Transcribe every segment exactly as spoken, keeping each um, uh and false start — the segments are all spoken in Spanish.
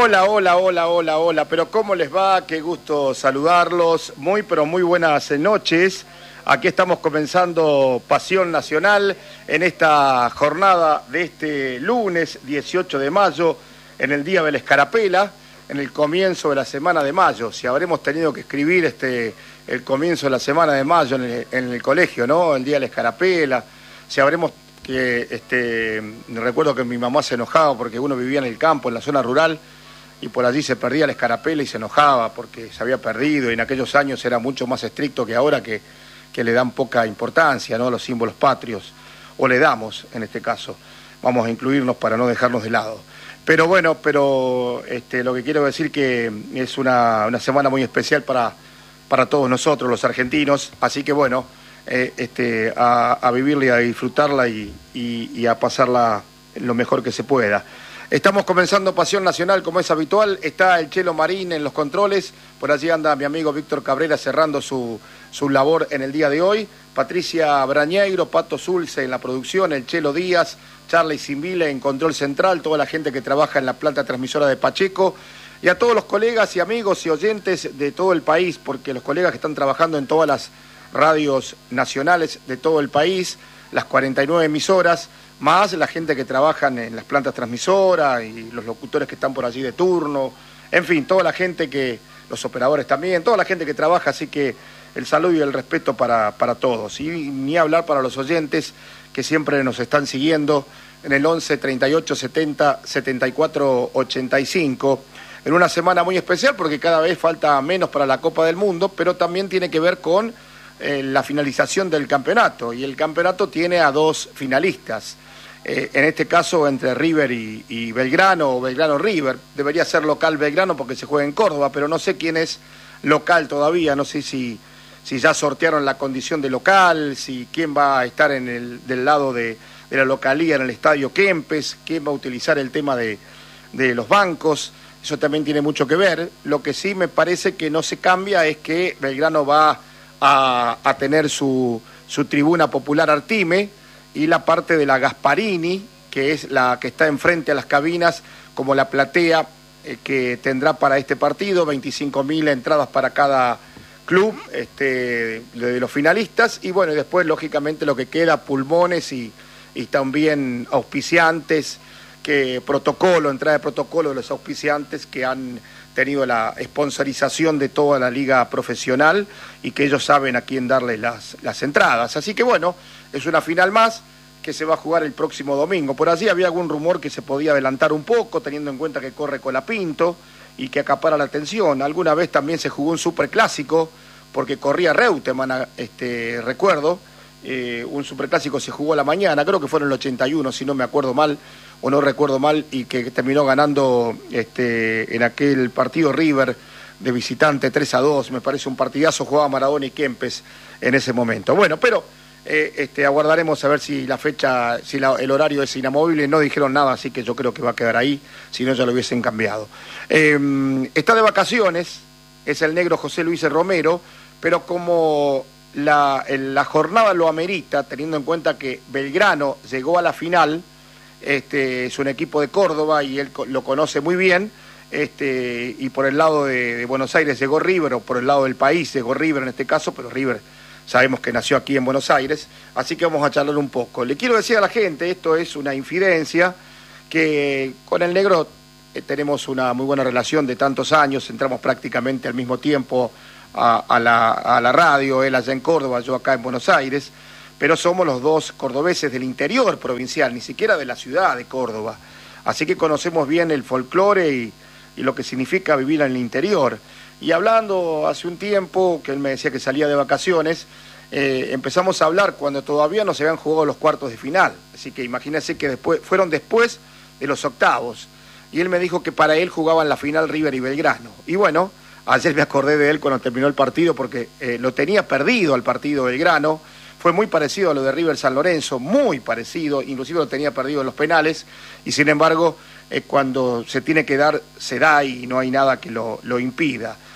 Hola, hola, hola, hola, hola, pero ¿cómo les va? Qué gusto saludarlos, muy pero muy buenas noches. Aquí estamos comenzando Pasión Nacional en esta jornada de este lunes dieciocho de mayo, en el Día de la Escarapela, en el comienzo de la semana de mayo. Si habremos tenido que escribir este el comienzo de la semana de mayo en el, en el colegio, ¿no? El Día de la Escarapela, si habremos que, este, recuerdo que mi mamá se enojaba porque uno vivía en el campo, en la zona rural, y por allí se perdía la escarapela y se enojaba porque se había perdido, y en aquellos años era mucho más estricto que ahora, que, que le dan poca importancia, ¿no?, a los símbolos patrios, o le damos en este caso. Vamos a incluirnos para no dejarnos de lado. Pero bueno, pero este, lo que quiero decir que es una, una semana muy especial para, para todos nosotros, los argentinos, así que bueno, eh, este, a, a vivirla y a disfrutarla y, y, y a pasarla lo mejor que se pueda. Estamos comenzando Pasión Nacional como es habitual, está el Chelo Marín en los controles, por allí anda mi amigo Víctor Cabrera cerrando su, su labor en el día de hoy, Patricia Brañeiro, Pato Zulce en la producción, el Chelo Díaz, Charlie Simbile en control central, toda la gente que trabaja en la planta transmisora de Pacheco, y a todos los colegas y amigos y oyentes de todo el país, porque los colegas que están trabajando en todas las radios nacionales de todo el país, las cuarenta y nueve emisoras, más la gente que trabaja en las plantas transmisoras y los locutores que están por allí de turno, en fin, toda la gente que, los operadores también, toda la gente que trabaja, así que el saludo y el respeto para, para todos. Y ni hablar para los oyentes que siempre nos están siguiendo en el once, treinta y ocho, setenta, setenta y cuatro, ochenta y cinco, en una semana muy especial porque cada vez falta menos para la Copa del Mundo, pero también tiene que ver con eh, la finalización del campeonato, y el campeonato tiene a dos finalistas. Eh, en este caso entre River y, y Belgrano, o Belgrano-River, debería ser local Belgrano porque se juega en Córdoba, pero no sé quién es local todavía, no sé si, si ya sortearon la condición de local, si quién va a estar en el, del lado de, de la localía en el estadio Kempes, quién va a utilizar el tema de, de los bancos, eso también tiene mucho que ver. Lo que sí me parece que no se cambia es que Belgrano va a, a tener su, su tribuna popular Artime, y la parte de la Gasparini, que es la que está enfrente a las cabinas, como la platea eh, que tendrá para este partido, veinticinco mil entradas para cada club este, de los finalistas, y bueno, y después lógicamente lo que queda, pulmones y, y también auspiciantes, que protocolo, entrada de protocolo de los auspiciantes que han tenido la sponsorización de toda la liga profesional y que ellos saben a quién darle las, las entradas. Así que bueno, es una final más que se va a jugar el próximo domingo. Por allí había algún rumor que se podía adelantar un poco, teniendo en cuenta que corre Colapinto y que acapara la atención. Alguna vez también se jugó un superclásico, porque corría Reutemann, este, recuerdo, eh, un superclásico se jugó a la mañana, creo que fue en el ochenta y uno, si no me acuerdo mal, o no recuerdo mal, y que terminó ganando este, en aquel partido River de visitante tres a dos, me parece un partidazo, jugaba Maradona y Kempes en ese momento. Bueno, pero eh, este, aguardaremos a ver si la fecha, si la, el horario es inamovible, no dijeron nada, así que yo creo que va a quedar ahí, si no ya lo hubiesen cambiado. Eh, está de vacaciones, es el negro José Luis Romero, pero como la, la jornada lo amerita, teniendo en cuenta que Belgrano llegó a la final, este, es un equipo de Córdoba y él lo conoce muy bien, este, y por el lado de, de Buenos Aires llegó River, o por el lado del país llegó River en este caso, pero River sabemos que nació aquí en Buenos Aires, así que vamos a charlar un poco. Le quiero decir a la gente, esto es una infidencia, que con el negro eh, tenemos una muy buena relación de tantos años, entramos prácticamente al mismo tiempo a, a, la, a la radio, él allá en Córdoba, yo acá en Buenos Aires, pero somos los dos cordobeses del interior provincial, ni siquiera de la ciudad de Córdoba, así que conocemos bien el folclore y, y lo que significa vivir en el interior. Y hablando hace un tiempo, que él me decía que salía de vacaciones, eh, empezamos a hablar cuando todavía no se habían jugado los cuartos de final, así que imagínense que después, fueron después de los octavos, y él me dijo que para él jugaban la final River y Belgrano, y bueno, ayer me acordé de él cuando terminó el partido, porque eh, lo tenía perdido al partido Belgrano, fue muy parecido a lo de River San Lorenzo, muy parecido, inclusive lo tenía perdido en los penales, y sin embargo, eh, cuando se tiene que dar, se da y no hay nada que lo, lo impida.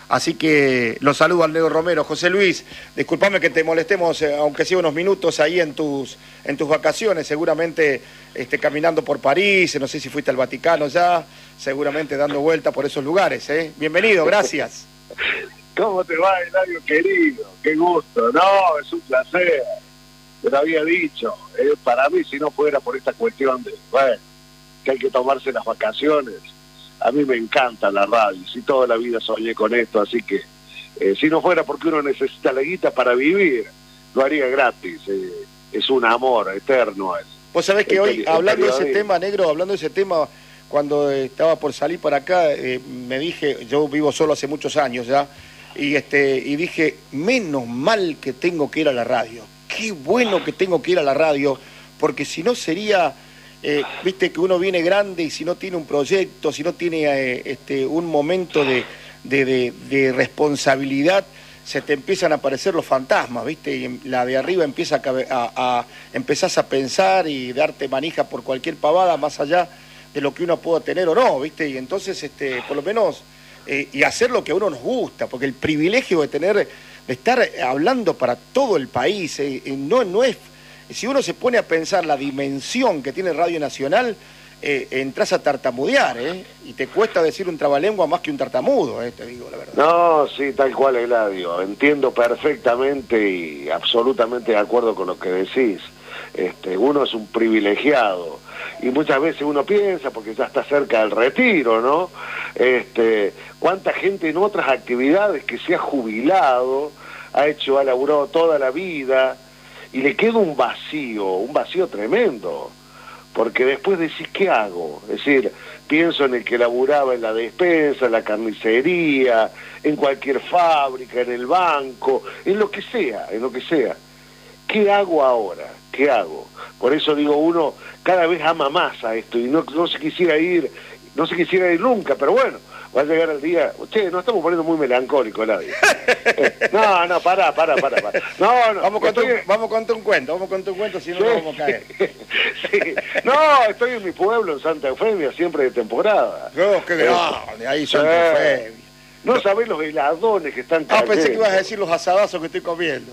Así que los saludo al Negro Romero. José Luis, discúlpame que te molestemos, eh, aunque sea unos minutos ahí en tus en tus vacaciones, seguramente este, caminando por París, no sé si fuiste al Vaticano ya, seguramente dando vuelta por esos lugares. ¿eh? Bienvenido, gracias. ¿Cómo te va, Eladio querido? Qué gusto. No, es un placer. Te lo había dicho. Eh, para mí, si no fuera por esta cuestión de, bueno, que hay que tomarse las vacaciones, a mí me encanta la radio, si toda la vida soñé con esto, así que eh, si no fuera porque uno necesita la guita para vivir, lo haría gratis, eh, es un amor eterno. El, Vos sabés que hoy, hablando de ese tema, Negro, hablando de ese tema, cuando eh, estaba por salir para acá, eh, me dije, yo vivo solo hace muchos años ya, y, este, y dije, menos mal que tengo que ir a la radio, qué bueno que tengo que ir a la radio, porque si no sería... Eh, viste que uno viene grande y si no tiene un proyecto, si no tiene eh, este, un momento de, de, de, de responsabilidad, se te empiezan a aparecer los fantasmas, viste, y la de arriba empieza a, a, a empezás a pensar y darte manija por cualquier pavada más allá de lo que uno pueda tener o no, viste, y entonces este, por lo menos eh, y hacer lo que a uno nos gusta, porque el privilegio de tener, de estar hablando para todo el país, eh, eh, no, no es... Si uno se pone a pensar la dimensión que tiene Radio Nacional, eh, entras a tartamudear, ¿eh? Y te cuesta decir un trabalengua más que un tartamudo, ¿eh? Te digo la verdad. No, sí, tal cual, Eladio. Entiendo perfectamente y absolutamente de acuerdo con lo que decís. Este, uno es un privilegiado y muchas veces uno piensa, porque ya está cerca del retiro, ¿no? Este, cuánta gente en otras actividades que se ha jubilado, ha hecho, ha laburado toda la vida, y le queda un vacío, un vacío tremendo, porque después decís, ¿qué hago? Es decir, pienso en el que laburaba en la despensa, en la carnicería, en cualquier fábrica, en el banco, en lo que sea, en lo que sea. ¿Qué hago ahora? ¿Qué hago? Por eso digo, uno cada vez ama más a esto, y no, no se quisiera ir, no se quisiera ir nunca, pero bueno, va a llegar el día... Che, nos estamos poniendo muy melancólicos, Eladio. Eh, no, no, pará, pará, pará. pará. No, no. Vamos a contar estoy... un, vamos a contar un cuento, vamos a contar un cuento, si no, sí. no vamos a caer. Sí. No, estoy en mi pueblo, en Santa Eufemia, siempre de temporada. Oh, qué grande, ahí Santa Eufemia. No sabés los heladones que están cayendo. Ah, pensé que ibas a decir los asadazos que estoy comiendo.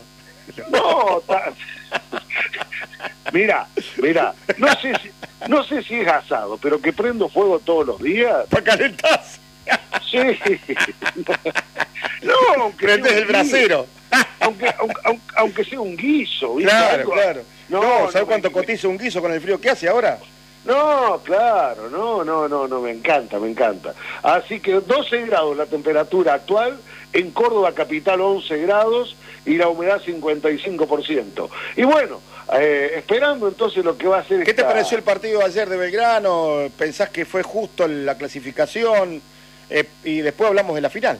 No, ta... Mira, mira, no sé si, no sé si es asado, pero que prendo fuego todos los días. Para calentarse. Sí. No, aunque prendes el brasero. Aunque, aunque, aunque, aunque sea un guiso. ¿Viste? Claro, Algo... claro. No, no ¿sabes no, cuánto me... cotiza un guiso con el frío que hace ahora? No, claro, no, no, no, no, me encanta, me encanta. Así que doce grados la temperatura actual, en Córdoba capital once grados y la humedad cincuenta y cinco por ciento. Y bueno, eh, esperando entonces lo que va a ser... ¿Qué esta... te pareció el partido de ayer de Belgrano? ¿Pensás que fue justo la clasificación? Eh, y después hablamos de la final.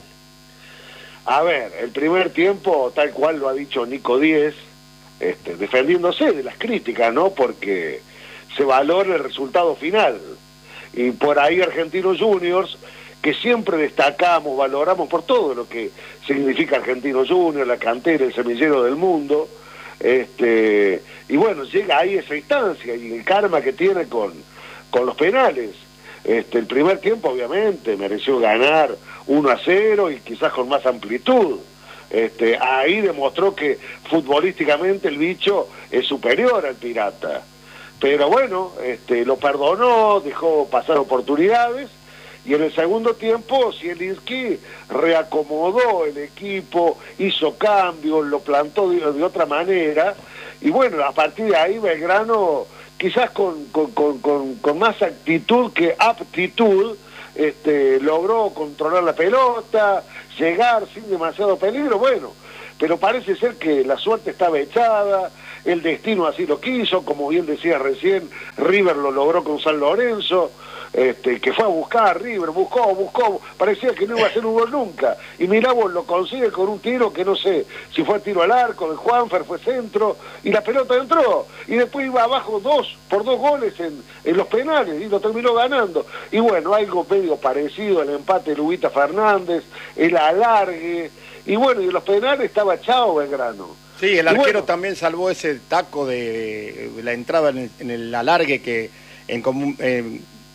A ver, el primer tiempo, tal cual lo ha dicho Nico Díez, este, defendiéndose de las críticas, ¿no? Porque se valora el resultado final. Y por ahí Argentinos Juniors, que siempre destacamos, valoramos por todo lo que significa Argentinos Juniors, la cantera, el semillero del mundo, este, y bueno, llega ahí esa instancia y el karma que tiene con, con los penales. Este, el primer tiempo obviamente mereció ganar uno a cero y quizás con más amplitud. Este, ahí demostró que futbolísticamente el bicho es superior al Pirata. Pero bueno, este, lo perdonó, dejó pasar oportunidades y en el segundo tiempo Zielinski reacomodó el equipo, hizo cambios, lo plantó de, de otra manera y bueno, a partir de ahí Belgrano quizás con, con, con, con, con más actitud que aptitud, este, logró controlar la pelota, llegar sin demasiado peligro, bueno, pero parece ser que la suerte estaba echada, el destino así lo quiso, como bien decía recién, River lo logró con San Lorenzo, este, que fue a buscar a River, buscó, buscó, parecía que no iba a hacer un gol nunca, y mirá vos, lo consigue con un tiro que no sé, si fue tiro al arco de Juanfer, fue centro, y la pelota entró, y después iba abajo dos, por dos goles en, en los penales, y lo terminó ganando, y bueno, algo medio parecido al empate de Lubita Fernández, el alargue, y bueno, y en los penales estaba Chao Belgrano. Sí, el arquero bueno, también salvó ese taco de, de la entrada en el, en el alargue que en común... Eh,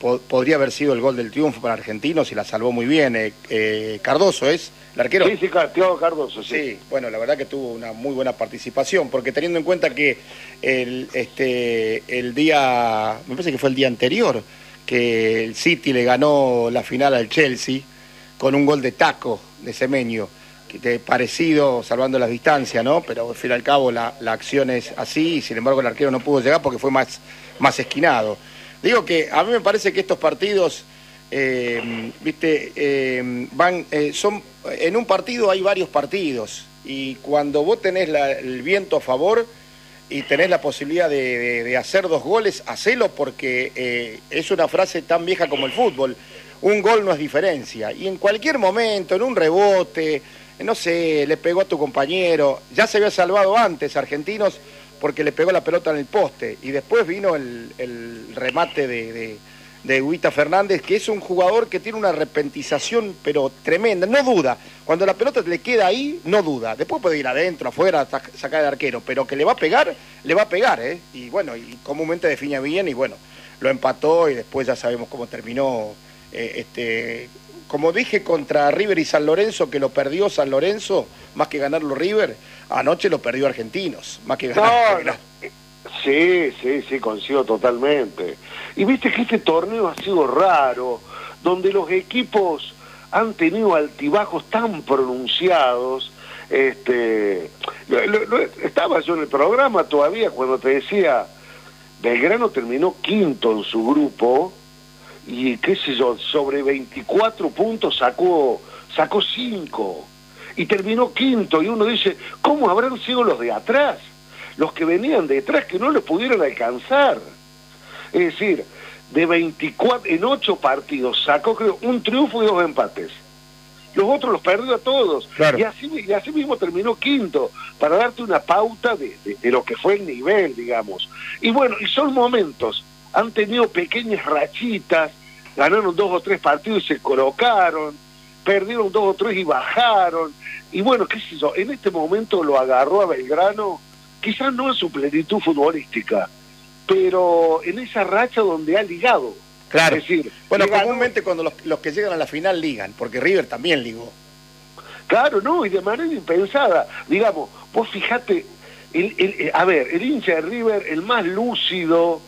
po podría haber sido el gol del triunfo para Argentinos y la salvó muy bien. Eh, eh, Cardoso es el arquero. Sí, sí, Thiago Cardoso, sí. Sí, bueno, la verdad que tuvo una muy buena participación, porque teniendo en cuenta que el, este, el día, me parece que fue el día anterior, que el City le ganó la final al Chelsea con un gol de taco de Semenyo, que parecido, salvando las distancias, ¿no? Pero al fin y al cabo la, la acción es así, y sin embargo el arquero no pudo llegar porque fue más, más esquinado. Digo que a mí me parece que estos partidos, eh, viste, eh, van, eh, son, en un partido hay varios partidos, y cuando vos tenés la, el viento a favor y tenés la posibilidad de, de, de hacer dos goles, hacelo, porque eh, es una frase tan vieja como el fútbol. Un gol no es diferencia, y en cualquier momento, en un rebote, no sé, le pegó a tu compañero, ya se había salvado antes Argentinos porque le pegó la pelota en el poste, y después vino el, el remate de, de, de Huita Fernández, que es un jugador que tiene una repentización pero tremenda, no duda, cuando la pelota le queda ahí, no duda, después puede ir adentro, afuera, sacar de arquero, pero que le va a pegar, le va a pegar, ¿eh? Y bueno, y comúnmente define bien, y bueno, lo empató, y después ya sabemos cómo terminó. Eh, este, como dije contra River y San Lorenzo, que lo perdió San Lorenzo, más que ganarlo River, anoche lo perdió Argentinos, más que ganar. No, no. Sí, sí, sí, coincido totalmente. Y viste que este torneo ha sido raro, donde los equipos han tenido altibajos tan pronunciados. Este, lo, lo, lo, estaba yo en el programa todavía cuando te decía, Belgrano terminó quinto en su grupo, y qué sé yo, sobre veinticuatro puntos sacó sacó cinco y terminó quinto, y uno dice, ¿cómo habrán sido los de atrás? Los que venían detrás, que no los pudieron alcanzar. Es decir, de veinticuatro, en ocho partidos sacó, creo, un triunfo y dos empates. Los otros los perdió a todos. Claro. Y así, y así mismo terminó quinto, para darte una pauta de, de, de lo que fue el nivel, digamos. Y bueno, y son momentos, han tenido pequeñas rachitas, ganaron dos o tres partidos y se colocaron, perdieron dos o tres y bajaron, y bueno, qué sé yo, en este momento lo agarró a Belgrano, quizás no en su plenitud futbolística, pero en esa racha donde ha ligado. Claro, es decir, bueno, ganó, comúnmente cuando los, los que llegan a la final ligan, porque River también ligó. Claro, no, y de manera impensada, digamos, vos fijate, el, el, a ver, el hincha de River, el más lúcido,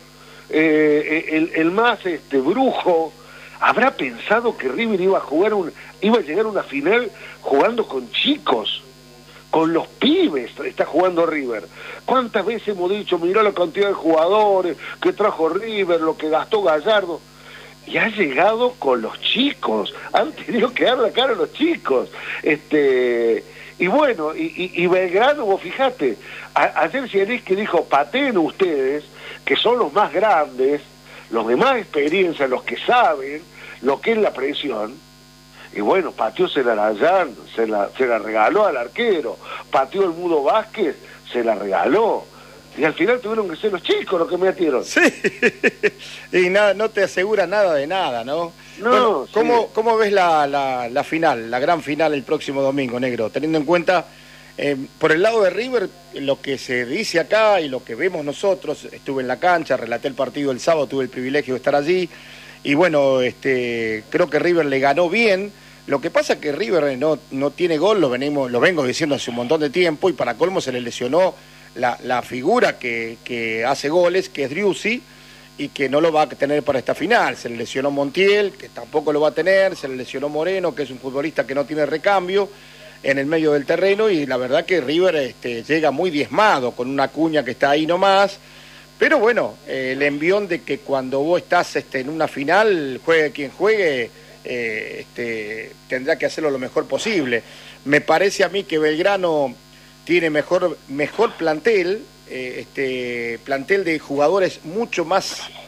Eh, el, el más este brujo, habrá pensado que River iba a jugar un, iba a llegar a una final jugando con chicos, con los pibes está jugando River. ¿Cuántas veces hemos dicho, mirá la cantidad de jugadores que trajo River, lo que gastó Gallardo? Y ha llegado con los chicos, han tenido que dar la cara a los chicos. Este, y bueno, y, y, y Belgrano, vos fijate, a, ayer Zielinski dijo, pateen ustedes, que son los más grandes, los de más experiencia, los que saben lo que es la presión. Y bueno, pateó Celarayán, se la, se la regaló al arquero, pateó el Mudo Vázquez, se la regaló. Y al final tuvieron que ser los chicos los que metieron. Sí, y nada, no te asegura nada de nada, ¿no? No, bueno, ¿cómo, sí. ¿Cómo ves la, la, la final, la gran final el próximo domingo, negro? Teniendo en cuenta, eh, por el lado de River, lo que se dice acá y lo que vemos nosotros, estuve en la cancha, relaté el partido el sábado, tuve el privilegio de estar allí, y bueno, este, creo que River le ganó bien. Lo que pasa es que River no, no tiene gol, lo, venimos, lo vengo diciendo hace un montón de tiempo, y para colmo se le lesionó la, la figura que, que hace goles, que es Driussi, y que no lo va a tener para esta final. Se le lesionó Montiel, que tampoco lo va a tener, se le lesionó Moreno, que es un futbolista que no tiene recambio en el medio del terreno, y la verdad que River este, llega muy diezmado, con una Cuña que está ahí nomás, pero bueno, eh, el envión de que cuando vos estás este, en una final, juegue quien juegue, eh, este, tendrá que hacerlo lo mejor posible. Me parece a mí que Belgrano tiene mejor, mejor plantel, eh, este plantel de jugadores mucho más